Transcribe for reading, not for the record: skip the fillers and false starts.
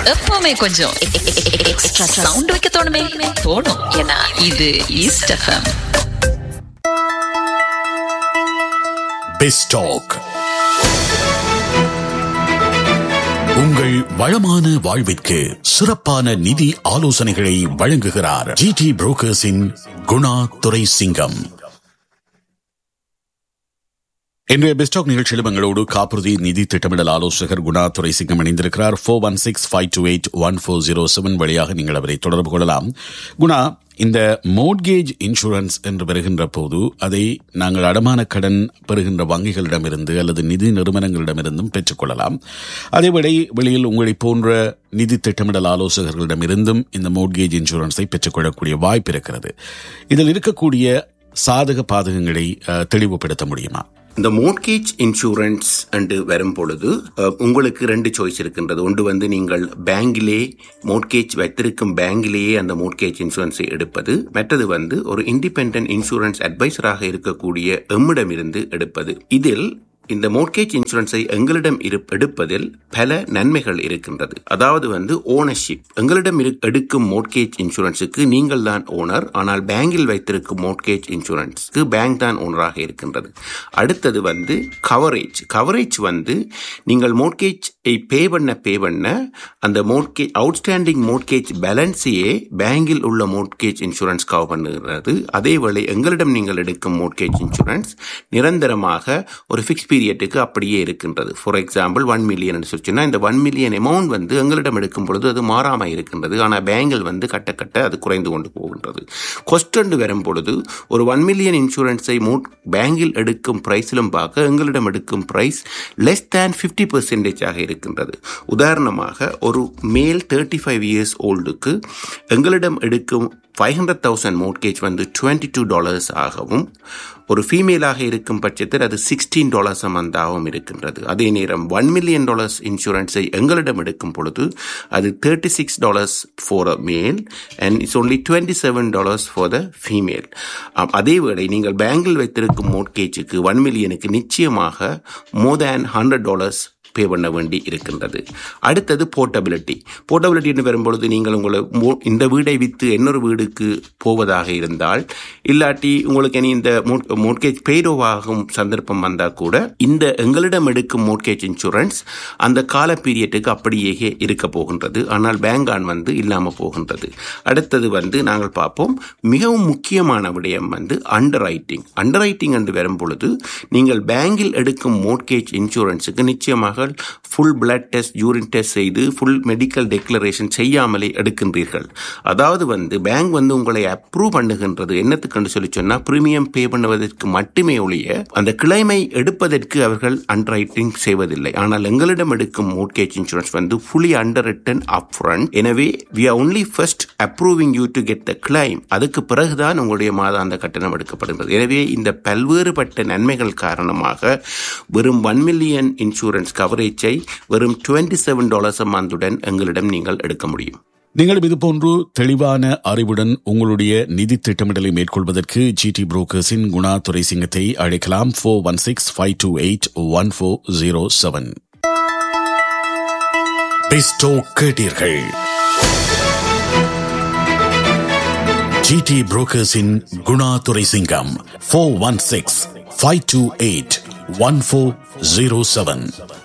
எப்பவுமே கொஞ்சம் extra sound வைக்க தோணுமே தோணும். ஏன்னா இது ஈஸ்ட் எஃப்எம். Best talk. உங்கள் வளமான வாழ்விற்கு சிறப்பான நிதி ஆலோசனைகளை வழங்குகிறார் ஜிடி புரோக்கர்ஸின் குணா துரைசிங்கம். இன்றைய பெஸ்டாக் நிகழ்ச்சியில் எங்களோடு காப்புறுதி நிதி திட்டமிடல் ஆலோசகர் குணா துரைசிங்கம் இணைந்திருக்கிறார். 4165281407 வழியாக நீங்கள் அவரை தொடர்பு கொள்ளலாம். குணா, இந்த மோட்கேஜ் இன்சூரன்ஸ் என்று வருகின்ற போது அதை நாங்கள் அடமான கடன் பெறுகின்ற வங்கிகளிடமிருந்து அல்லது நிதி நிறுவனங்களிடமிருந்தும் பெற்றுக்கொள்ளலாம். அதேவேளை வெளியில் உங்களை போன்ற நிதி திட்டமிடல் ஆலோசகர்களிடமிருந்தும் இந்த மோட்கேஜ் இன்சூரன்ஸை பெற்றுக்கொள்ளக்கூடிய வாய்ப்பு இருக்கிறது. இதில் இருக்கக்கூடிய சாதக பாதகங்களை தெளிவுபடுத்த முடியுமா? இந்த மோட்கேஜ் இன்சூரன்ஸ் என்று வரும் பொழுது உங்களுக்கு 2 சாய்ஸ் இருக்கின்றது. ஒன்று நீங்கள் பேங்கிலே மோட்கேஜ் வைத்திருக்கும் பேங்கிலேயே அந்த மோட்கேஜ் இன்சூரன்ஸை எடுப்பது. மற்றது ஒரு இண்டிபெண்டன்ட் இன்சூரன்ஸ் அட்வைசராக இருக்கக்கூடிய எம்மிடமிருந்து எடுப்பது. இதில் இந்த மோட்கேஜ் இன்சூரன்ஸை எங்களிடம் எடுப்பதில் பல நன்மைகள் இருக்கின்றது. அதாவது ஓனர்ஷிப். எங்களிடம் எடுக்கும் மோட்கேஜ் இன்சூரன்ஸுக்கு நீங்கள் தான் ஓனர், ஆனால் பேங்கில் வைத்திருக்கும் மோட்கேஜ் இன்சூரன்ஸுக்கு பேங்க் தான் ஓனராக இருக்கின்றது. அடுத்தது கவரேஜ். கவரேஜ் நீங்கள் மோட்கேஜை பே பண்ண அந்த மோட்கேஜ் அவுட்ஸ்டாண்டிங் மோட்கேஜ் பேலன்ஸையே பேங்கில் உள்ள மோட்கேஜ் இன்சூரன்ஸ் கவர் பண்ணுகிறது. அதேவேளை எங்களிடம் நீங்கள் எடுக்கும் மோட்கேஜ் இன்சூரன்ஸ் நிரந்தரமாக ஒரு ஃபிக்ஸ் பீரியட்டுக்கு அப்படியே இருக்கின்றது. ஃபார் எக்ஸாம்பிள் 1 மில்லியன் சொல்லிச்சுன்னா இந்த 1 மில்லியன் அமௌண்ட் எங்களிடம் எடுக்கும் பொழுது அது மாறாமல் இருக்கின்றது. ஆனால் பேங்கில் கட்ட கட்ட அது குறைந்து கொண்டு போகின்றது. கொஸ்ட் வரும் பொழுது ஒரு 1 மில்லியன் இன்சூரன்ஸை பேங்கில் எடுக்கும் பிரைஸிலும் பார்க்க எங்களிடம் எடுக்கும் பிரைஸ் லெஸ் தேன் 50% இருக்கின்றது. உதாரணமாக ஒரு மேல் 35 இயர்ஸ் ஓல்டுக்கு எங்களிடம் எடுக்கும் 500,000 மோட்கேஜ் $22 ஆகவும், ஒரு ஃபீமேலாக இருக்கும் பட்சத்தில் அது $16 a month ஆகவும் இருக்கின்றது. அதே நேரம் $1 million இன்சூரன்ஸை எங்களிடம் எடுக்கும் பொழுது அது $36 for a male and it's only $27 for the female. அதேவேளை நீங்கள் பேங்கில் வைத்திருக்கும் மோட்கேஜுக்கு 1 மில்லியனுக்கு நிச்சயமாக more than $100 பே பண்ண வேண்டி இருக்கின்றது. அடுத்தது போர்ட்டபிலிட்டி. போர்ட்டபிலிட்டி வரும்பொழுது நீங்கள் இந்த வீடை விற்று இன்னொரு வீடுக்கு போவதாக இருந்தால், இல்லாட்டி உங்களுக்கு இந்த மோட்கேஜ் பெய்டோவாகும் சந்தர்ப்பம் வந்தால் கூட இந்த எங்களிடம் எடுக்கும் மோட்கேஜ் இன்சூரன்ஸ் அந்த கால பீரியட்டுக்கு அப்படியே இருக்க போகின்றது. ஆனால் பேங்கான் இல்லாம போகின்றது. அடுத்தது நாங்கள் பார்ப்போம், மிகவும் முக்கியமான விடயம் அண்டர் ரைட்டிங். அண்டர் ரைட்டிங் என்று வரும்பொழுது நீங்கள் பேங்கில் எடுக்கும் மோட்கேஜ் இன்சூரன்ஸுக்கு நிச்சயமாக full blood test, urine test செய்து ஃபுல் மெடிக்கல் டெக்ளரேஷன் செய்யாமலே எடுக்கின்றீர்கள். அதாவது பேங்க் உங்களை அப்ரூவ் பண்ணுகின்றது என்னத்துக்கு சொல்லி சொன்னா பிரீமியம் பே பண்ணுவதற்கு மட்டுமே ஒழிய அந்த கிளைமை எடுப்பதற்கு அவர்கள் அண்டர் ரைட்டிங் செய்வதில்லை. ஆனால் எங்களிடம் எடுக்கும் mortgage insurance fully underwritten upfront. எனவே we are only first approving you to get the claim. அதுக்கு பிறகுதான் உங்களுடைய மாதாந்த கட்டணம் எடுக்கப்படுகிறது. எனவே இந்த பல்வேறுபட்ட நன்மைகள் காரணமாக வெறும் 1 மில்லியன் இன்சூரன்ஸ் கவரேஜை வெறும் $27 a month எங்களிடம் நீங்கள் எடுக்க முடியும். நீங்களும் இதுபோன்று தெளிவான அறிவுடன் உங்களுடைய நிதி திட்டமிடலை மேற்கொள்வதற்கு ஜிடி புரோக்கர்ஸின் குணா துரைசிங்கத்தை அழைக்கலாம். 4165281407. பெஸ்டோ கேட்டீர்கள். ஜிடி புரோக்கர்ஸின் குணா துரைசிங்கம் 4165281407.